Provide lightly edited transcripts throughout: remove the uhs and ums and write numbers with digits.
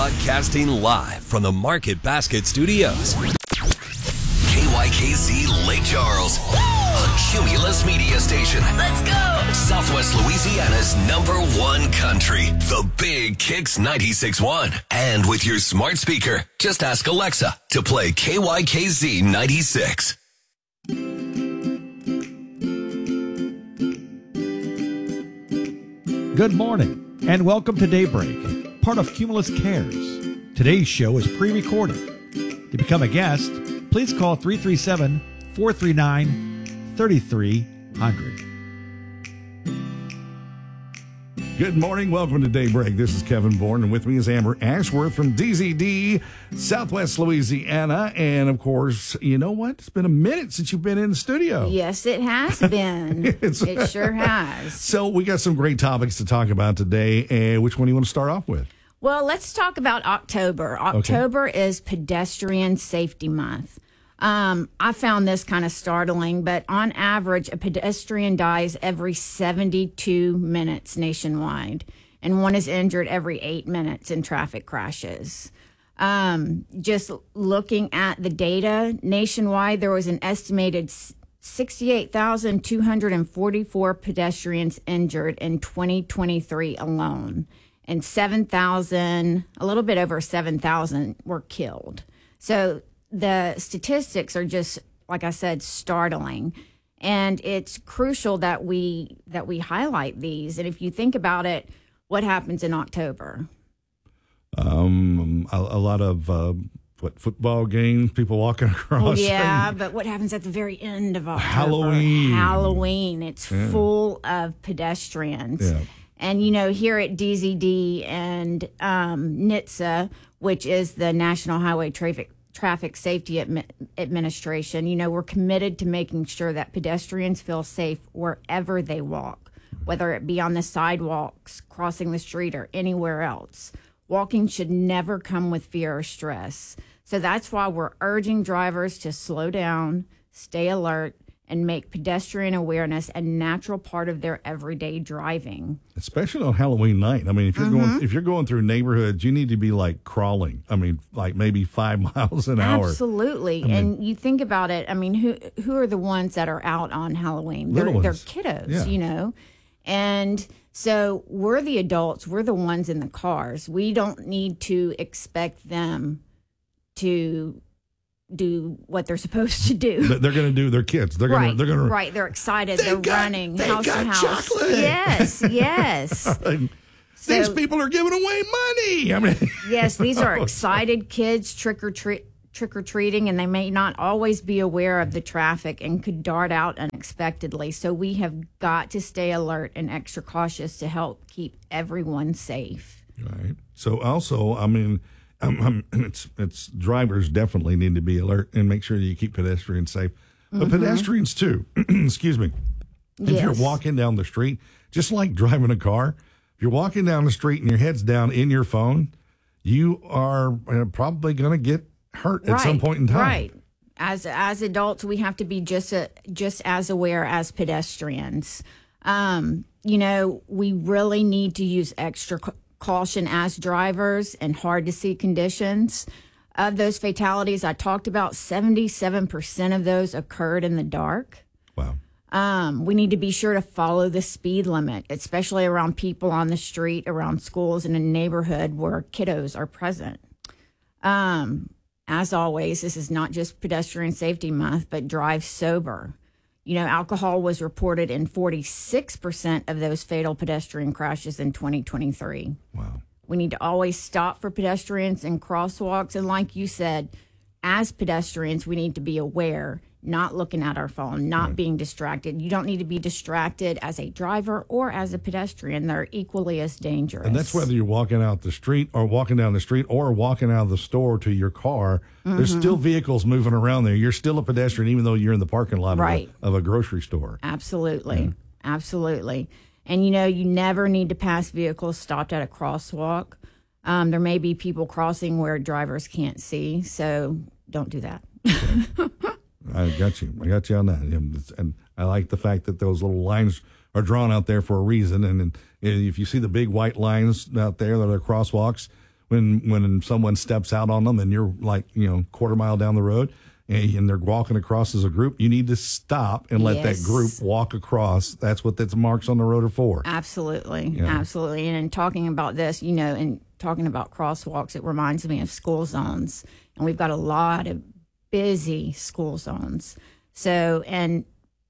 Broadcasting live from the Market Basket Studios. KYKZ Lake Charles, a Cumulus media station. Let's go! Southwest Louisiana's #1 country, the Big Kicks 96.1. And with your smart speaker, just ask Alexa to play KYKZ 96. Good morning, and welcome to Daybreak, part of Cumulus Cares. Today's show is pre-recorded. To become a guest, please call 337-439-3300. Good morning. Welcome to Daybreak. This is Kevin Bourne, and with me is Amber Ashworth from DZD, Southwest Louisiana. And, of course, you know what? It's been a minute since you've been in the studio. Yes, it has been. It sure has. So we got some great topics to talk about today. Which one do you want to start off with? Well, let's talk about October. October is Pedestrian Safety Month. I found this kind of startling, but on average, a pedestrian dies every 72 minutes nationwide, and one is injured every 8 minutes in traffic crashes. Just looking at the data, nationwide, there was an estimated 68,244 pedestrians injured in 2023 alone, and a little bit over 7,000 were killed. So the statistics are just, like I said, startling. And it's crucial that we highlight these. And if you think about it, what happens in October? A lot of football games, people walking across. Yeah, but what happens at the very end of October? Halloween. It's full of pedestrians. Yeah. And, you know, here at DZD and NHTSA, which is the National Highway Traffic Safety Administration, you know, we're committed to making sure that pedestrians feel safe wherever they walk, whether it be on the sidewalks, crossing the street, or anywhere else. Walking should never come with fear or stress. So that's why we're urging drivers to slow down, stay alert, and make pedestrian awareness a natural part of their everyday driving. Especially on Halloween night. I mean, if you're going through neighborhoods, you need to be like crawling. I mean, like maybe 5 miles an hour. Absolutely. And you think about it. I mean, who are the ones that are out on Halloween? They're kiddos, you know. And so we're the adults. We're the ones in the cars. We don't need to expect them to do what they're supposed to do. They're going to do their kids. They're going to right. They're excited. They're running house to house. Chocolate. Yes. These people are giving away money. I mean, yes, these are excited kids trick or treating, and they may not always be aware of the traffic and could dart out unexpectedly. So we have got to stay alert and extra cautious to help keep everyone safe. Right. So also, I mean, it's drivers definitely need to be alert and make sure that you keep pedestrians safe. But pedestrians too, excuse me. If you're walking down the street, just like driving a car, if you're walking down the street and your head's down in your phone, you are probably going to get hurt at some point in time. Right. As adults, we have to be just as aware as pedestrians. You know, we really need to use extra caution as drivers in hard to see conditions. Of those fatalities I talked about, 77% of those occurred in the dark. Wow. We need to be sure to follow the speed limit, especially around people on the street, around schools, and in a neighborhood where kiddos are present. As always, this is not just Pedestrian Safety Month, but drive sober. You know, alcohol was reported in 46% of those fatal pedestrian crashes in 2023. Wow. We need to always stop for pedestrians and crosswalks. And like you said, as pedestrians, we need to be aware, not looking at our phone, not being distracted. You don't need to be distracted as a driver or as a pedestrian. They're equally as dangerous. And that's whether you're walking out the street or walking down the street or walking out of the store to your car. There's still vehicles moving around there. You're still a pedestrian, even though you're in the parking lot of a grocery store. Absolutely. Absolutely. And, you know, you never need to pass vehicles stopped at a crosswalk. There may be people crossing where drivers can't see, so don't do that. I got you on that. And I like the fact that those little lines are drawn out there for a reason. And if you see the big white lines out there that are crosswalks, when someone steps out on them and you're like, quarter mile down the road and they're walking across as a group, you need to stop and let that group walk across. That's what the marks on the road are for. Absolutely. Absolutely. And in talking about this, and talking about crosswalks, it reminds me of school zones. And we've got a lot of busy school zones. So, and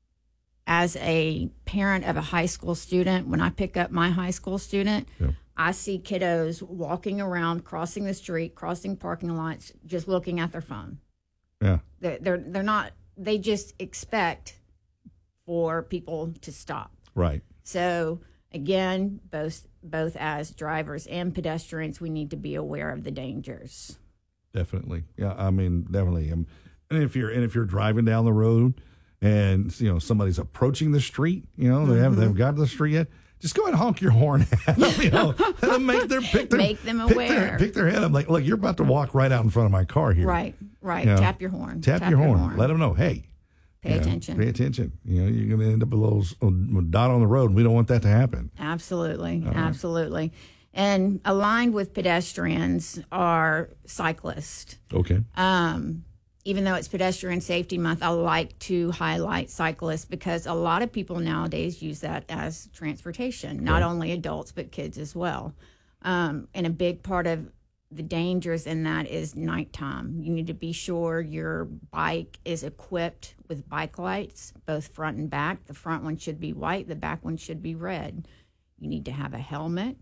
as a parent of a high school student, when I pick up my high school student, I see kiddos walking around, crossing the street, crossing parking lots, just looking at their phone. Yeah. They're not, they just expect for people to stop. Right. So again, both as drivers and pedestrians, we need to be aware of the dangers. Definitely. Yeah, I mean, definitely. And if you're driving down the road and somebody's approaching the street, they haven't got to the street yet, just go ahead and honk your horn at them, let them make them aware. Pick their head up. Like, look, you're about to walk right out in front of my car here. Right. Tap your horn. Tap your horn. Let them know, hey. Pay attention. Pay attention. You're going to end up with a little dot on the road. We don't want that to happen. Absolutely. Absolutely. And aligned with pedestrians are cyclists. Okay. Even though it's Pedestrian Safety Month, I like to highlight cyclists because a lot of people nowadays use that as transportation, not only adults, but kids as well. And a big part of the dangers in that is nighttime. You need to be sure your bike is equipped with bike lights, both front and back. The front one should be white, the back one should be red. You need to have a helmet.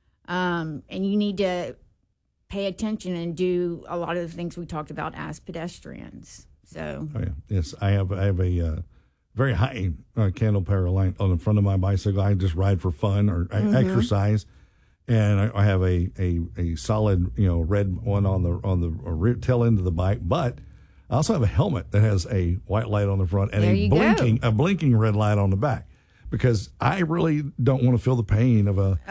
And you need to pay attention and do a lot of the things we talked about as pedestrians. So, yes, I have a very high candle power light on the front of my bicycle. I just ride for fun or I exercise, and I have a solid red one on the tail end of the bike. But I also have a helmet that has a white light on the front and a blinking red light on the back. Because I really don't want to feel the pain of a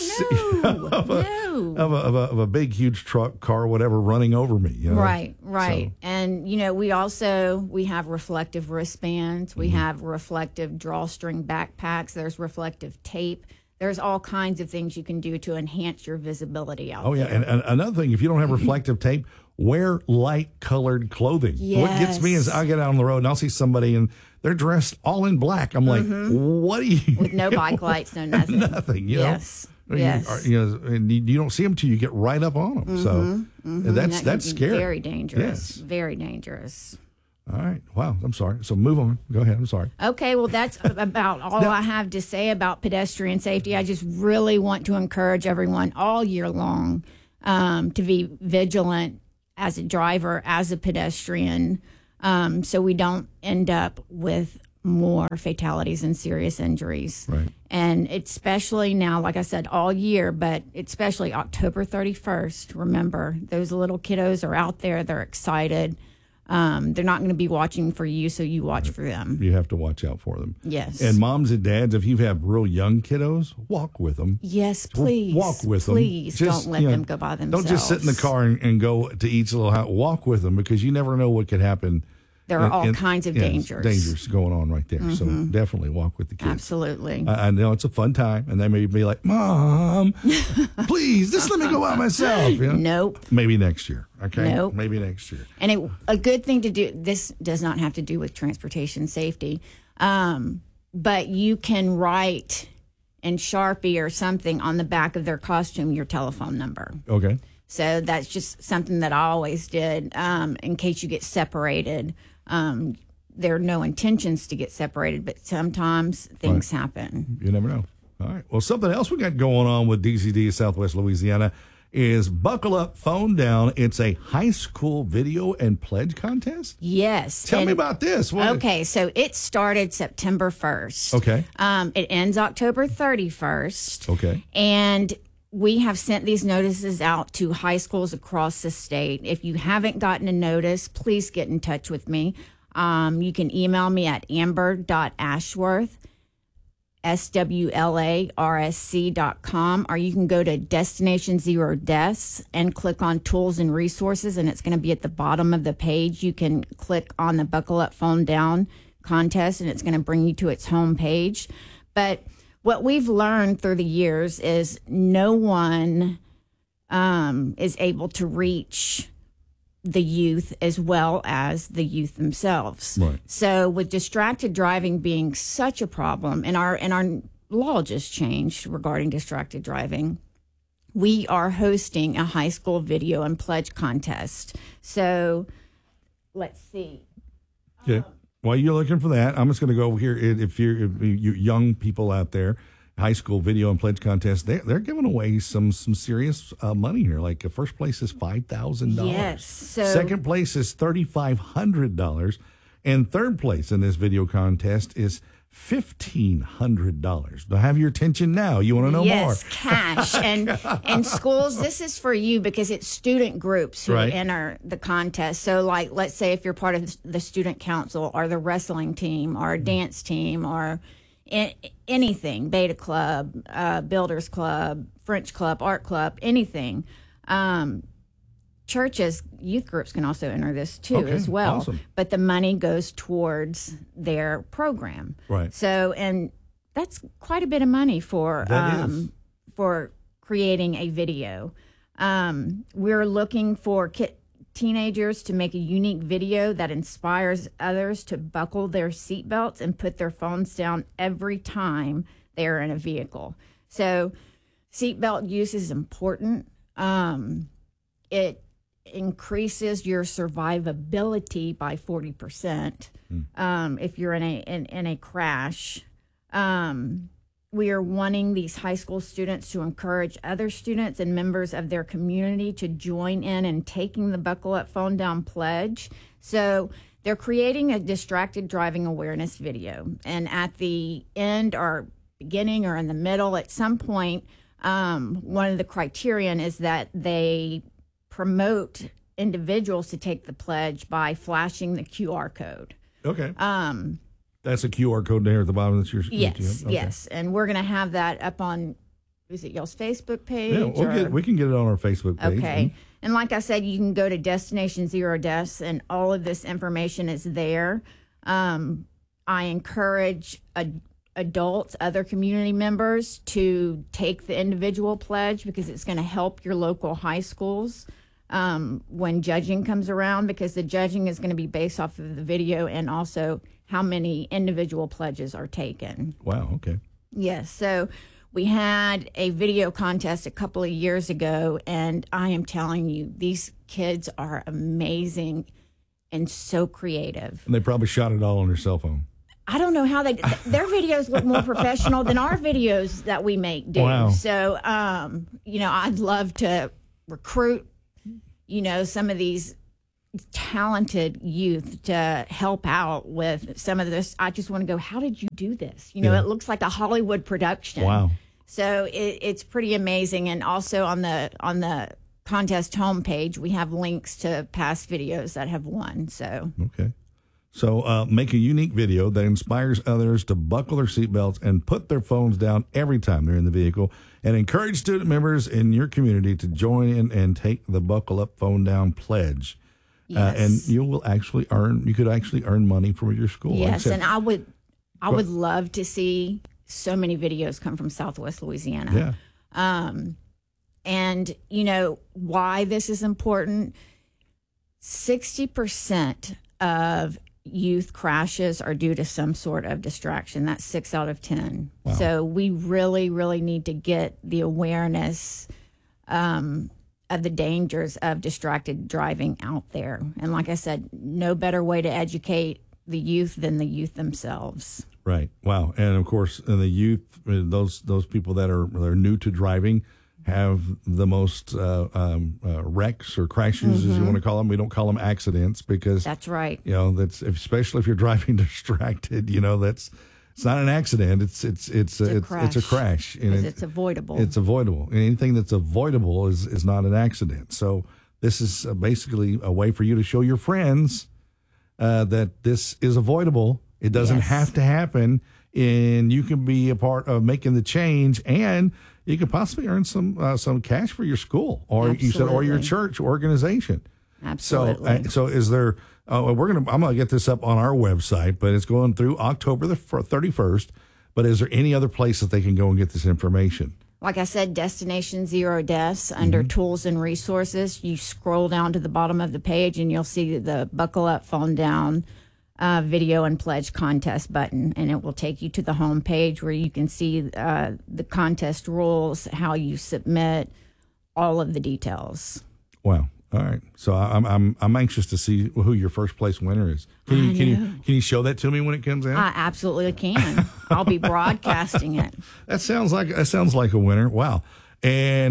of a big, huge truck, car, whatever, running over me. Right. So. And we have reflective wristbands. We have reflective drawstring backpacks. There's reflective tape. There's all kinds of things you can do to enhance your visibility out there. Oh yeah, and another thing, if you don't have reflective tape, wear light-colored clothing. Yes. What gets me is I get out on the road and I'll see somebody and they're dressed all in black. I'm like, what are you? With no bike lights, no nothing. Nothing, Yes. And you don't see them till you get right up on them. So that's scary. Very dangerous. Yes. Very dangerous. All right. Wow. I'm sorry. So move on. Go ahead. I'm sorry. Okay. Well, that's about all I have to say about pedestrian safety. I just really want to encourage everyone all year long to be vigilant as a driver, as a pedestrian, so we don't end up with more fatalities and serious injuries. Right. And especially now, like I said, all year, but especially October 31st. Remember, those little kiddos are out there. They're excited. They're not going to be watching for you, so you watch for them. You have to watch out for them. Yes. And moms and dads, if you have real young kiddos, walk with them. Yes, please. Walk with them. Please don't let them go by themselves. Don't just sit in the car and go to each little house. Walk with them because you never know what could happen. There are all kinds of dangers going on right there. So definitely walk with the kids. Absolutely. I know it's a fun time, and they may be like, Mom, please, just let me go by myself. Nope. Maybe next year. Okay? Nope. Maybe next year. And a good thing to do, this does not have to do with transportation safety, but you can write in Sharpie or something on the back of their costume your telephone number. Okay. So that's just something that I always did in case you get separated. There are no intentions to get separated, but sometimes things happen. You never know. All right. Well, something else we got going on with DCD Southwest Louisiana is Buckle Up, Phone Down. It's a high school video and pledge contest? Yes. Tell me about this. Okay, so it started September 1st. Okay. It ends October 31st. Okay. And we have sent these notices out to high schools across the state. If you haven't gotten a notice, please get in touch with me. You can email me at amber.ashworth@swlarsc.com, or you can go to Destination Zero Deaths and click on Tools and Resources, and it's going to be at the bottom of the page. You can click on the Buckle Up, Phone Down contest, and it's going to bring you to its home page. But what we've learned through the years is no one is able to reach the youth as well as the youth themselves. Right. So with distracted driving being such a problem, and our law just changed regarding distracted driving, we are hosting a high school video and pledge contest. So let's see. Okay. While you're looking for that, I'm just going to go over here. If you young people out there, high school video and pledge contest, they're giving away some serious money here. Like first place is $5,000. Yes. So second place is $3,500, and third place in this video contest is $1,500. Have your attention now. You want to know more? Yes, cash. And schools, this is for you because it's student groups who Right. enter the contest. So, like, let's say if you're part of the student council or the wrestling team or a dance team or anything, Beta Club, Builders Club, French Club, Art Club, anything. Churches, youth groups can also enter this too Okay, as well. awesome. But the money goes towards their program. Right. So, and that's quite a bit of money for That is. for creating a video. We're looking for teenagers to make a unique video that inspires others to buckle their seatbelts and put their phones down every time they're in a vehicle. So, seatbelt use is important. It increases your survivability by 40% if you're in a crash. We are wanting these high school students to encourage other students and members of their community to join in taking the Buckle Up Phone Down pledge. So they're creating a distracted driving awareness video. And at the end or beginning or in the middle, at some point, one of the criterion is that they promote individuals to take the pledge by flashing the QR code. Okay. That's a QR code there at the bottom. That's your Yes, okay. yes. And we're going to have that up on, is it y'all's Facebook page? Yeah, we can get it on our Facebook page. Okay. And like I said, you can go to Destination Zero Deaths, and all of this information is there. I encourage adults, other community members, to take the individual pledge because it's going to help your local high schools when judging comes around, because the judging is going to be based off of the video and also how many individual pledges are taken. Wow, okay. Yes. So we had a video contest a couple of years ago, and I am telling you, these kids are amazing and so creative. And they probably shot it all on their cell phone. I don't know how their videos look more professional than our videos that we make do. Wow. So, I'd love to recruit, some of these talented youth to help out with some of this. I just want to go, how did you do this? Yeah. It looks like a Hollywood production. Wow. So it's pretty amazing. And also on the contest homepage, we have links to past videos that have won. So Okay. So make a unique video that inspires others to buckle their seatbelts and put their phones down every time they're in the vehicle, and encourage student members in your community to join in and take the Buckle Up Phone Down pledge. yes. And you could actually earn money for your school. Like I Yes, said, and I would love to see so many videos come from Southwest Louisiana. yeah. And why this is important, 60% of youth crashes are due to some sort of distraction. That's 6 out of 10. Wow. So we really, really need to get the awareness of the dangers of distracted driving out there. And like I said, no better way to educate the youth than the youth themselves. Right. Wow. And of course, the youth, those people that are new to driving, have the most wrecks or crashes, as you want to call them. We don't call them accidents because That's right. that's especially if you're driving distracted. It's not an accident. It's a crash. And 'Cause it's avoidable. It's avoidable. And anything that's avoidable is not an accident. So this is basically a way for you to show your friends that this is avoidable. It doesn't Yes. have to happen, and you can be a part of making the change, and you could possibly earn some cash for your school, or you said, or your Absolutely. church organization. Absolutely. So is there? I'm gonna get this up on our website, but it's going through October the 31st. But is there any other place that they can go and get this information? Like I said, Destination Zero Deaths under Tools and Resources. You scroll down to the bottom of the page and you'll see the Buckle Up, Phone Down video and pledge contest button. And it will take you to the home page where you can see the contest rules, how you submit, all of the details. Wow. All right. So I'm anxious to see who your first place winner is. Can you show that to me when it comes out? I absolutely can. I'll be broadcasting it. That sounds like a winner. Wow. And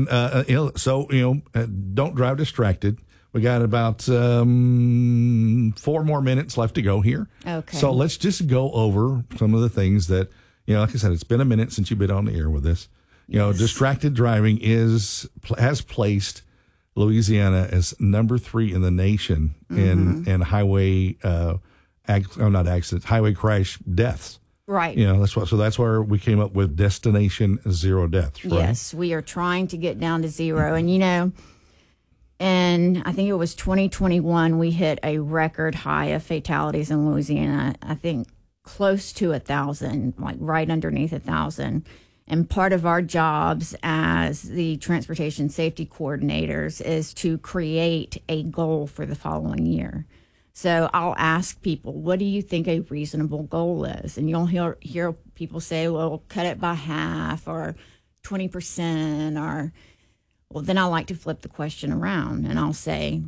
don't drive distracted. We got about 4 more minutes left to go here. Okay. So let's just go over some of the things that, like I said, it's been a minute since you've been on the air with us. Distracted driving has placed Louisiana is number 3 in the nation in highway highway crash deaths. Right. That's where we came up with Destination Zero Deaths. Right? Yes, we are trying to get down to zero. And and I think it was 2021, we hit a record high of fatalities in Louisiana. I think close to 1,000, like right underneath 1,000. And part of our jobs as the transportation safety coordinators is to create a goal for the following year. So I'll ask people, what do you think a reasonable goal is? And you'll hear people say, well, cut it by half or 20% or, well, then I like to flip the question around and I'll say,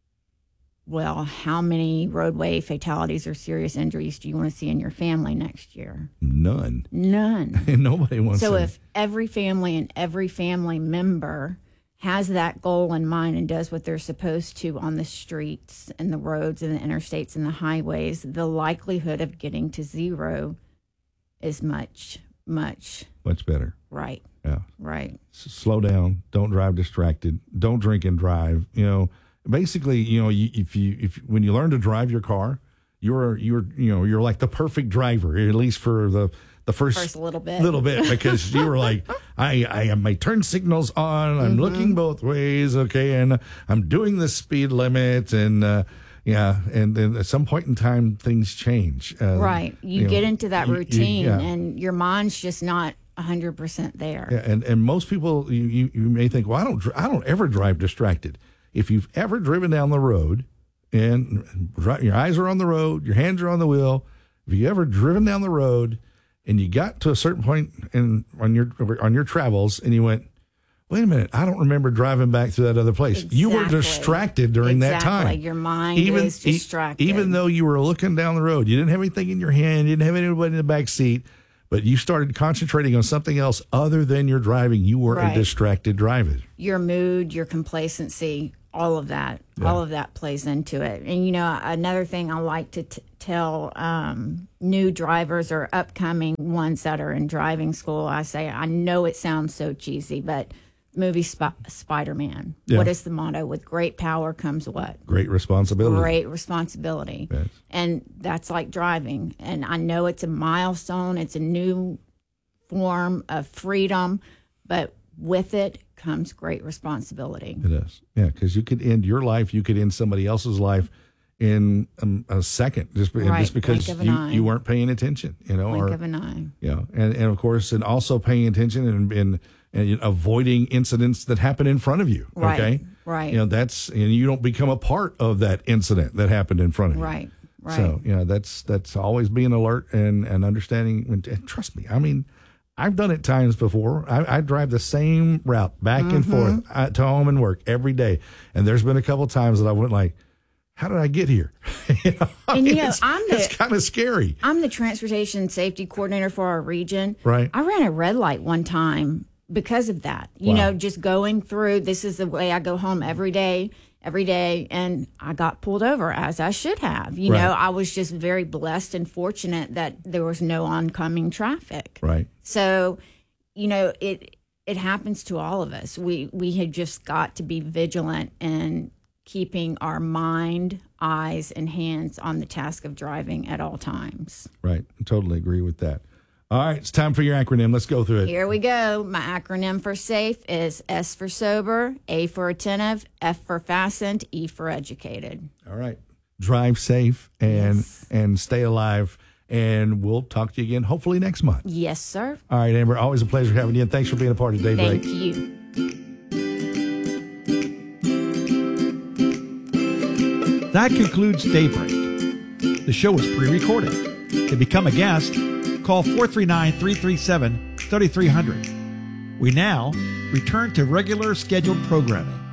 well, how many roadway fatalities or serious injuries do you want to see in your family next year? None. And nobody wants to. So if every family and every family member has that goal in mind and does what they're supposed to on the streets and the roads and the interstates and the highways, the likelihood of getting to zero is much, much better. Right. Yeah. Right. Slow down. Don't drive distracted. Don't drink and drive. Basically, if when you learn to drive your car, you're like the perfect driver, at least for the first little bit, because you were like, I have my turn signals on, I'm looking both ways, okay, and I'm doing the speed limit, and and then at some point in time things change. Right, you get into that routine, and your mind's just not 100% there. Yeah, and most people, you may think, well, I don't ever drive distracted. If you've ever driven down the road and your eyes are on the road, your hands are on the wheel, if you ever driven down the road and you got to a certain point on your travels and you went, wait a minute, I don't remember driving back through that other place. Exactly. You were distracted during that time. Your mind is distracted. Even though you were looking down the road, you didn't have anything in your hand, you didn't have anybody in the back seat, but you started concentrating on something else other than your driving. You were a distracted driver. Your mood, your complacency, all of that plays into it. And, another thing I like to tell new drivers or upcoming ones that are in driving school, I say, I know it sounds so cheesy, but movie Spider-Man. Yeah. What is the motto? With great power comes what? Great responsibility. Great responsibility. Yes. And that's like driving. And I know it's a milestone. It's a new form of freedom, but with it comes great responsibility. It is. Yeah, because you could end your life, you could end somebody else's life in a second, just because you weren't paying attention. Blink of an eye. Yeah, and of course, and also paying attention and avoiding incidents that happen in front of you. Right. Okay. Right. And you don't become a part of that incident that happened in front of you. Right. Right. So that's always being alert and understanding. And trust me, I mean, I've done it times before. I drive the same route back and forth to home and work every day. And there's been a couple times that I went like, how did I get here? It's kind of scary. I'm the transportation safety coordinator for our region. Right. I ran a red light one time because of that. Just going through, this is the way I go home every day, and I got pulled over, as I should have. I was just very blessed and fortunate that there was no oncoming traffic. Right. So, it happens to all of us. We had just got to be vigilant and keeping our mind, eyes, and hands on the task of driving at all times. Right. I totally agree with that. All right. It's time for your acronym. Let's go through it. Here we go. My acronym for SAFE is S for sober, A for attentive, F for fastened, E for educated. All right. Drive safe and stay alive And we'll talk to you again hopefully next month. Yes, sir. All right, Amber, always a pleasure having you, and thanks for being a part of Daybreak. Thank you. That concludes Daybreak. The show is pre-recorded. To become a guest, call 439-337-3300. We now return to regular scheduled programming.